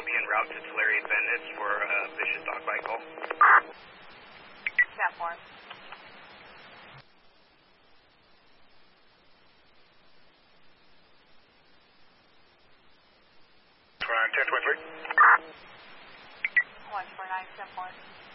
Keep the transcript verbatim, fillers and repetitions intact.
I'll be en route to Tulare Bendis for a vicious dog bite call. ten four. ten twenty-three. one four nine, ten four.